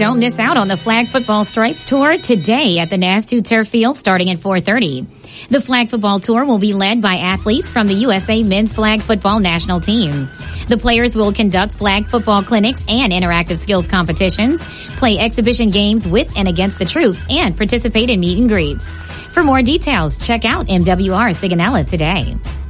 Don't miss out on the Flag Football Stripes Tour today at the NASTU Turf Field starting at 4:30. The Flag Football Tour will be led by athletes from the USA Men's Flag Football National Team. The players will conduct flag football clinics and interactive skills competitions, play exhibition games with and against the troops, and participate in meet and greets. For more details, check out MWR Sigonella today.